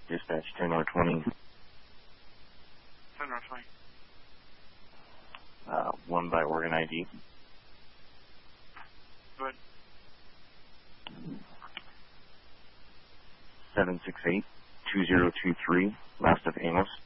Dispatch 10 or 20. 10 or 20. One by organ ID. Good. 768-2023, last of Amos.